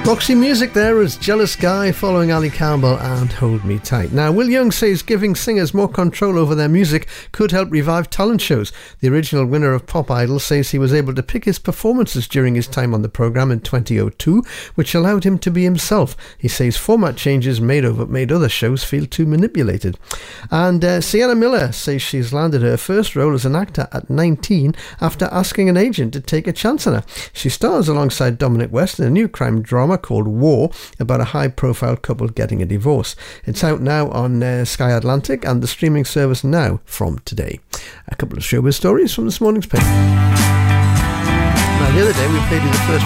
Roxy Music there is Jealous Guy, following Ali Campbell and Hold Me Tight. Now, Will Young says giving singers more control over their music could help revive talent shows. The original winner of Pop Idol says he was able to pick his performances during his time on the programme in 2002, which allowed him to be himself. He says format changes made other shows feel too manipulated. And Sienna Miller says she's landed her first role as an actor at 19 after asking an agent to take a chance on her. She stars alongside Dominic West in a new crime drama called War, about a high-profile couple getting a divorce. It's out now on Sky Atlantic and the streaming service Now from today. A couple of showbiz stories from this morning's paper. Now, the other day we played you the first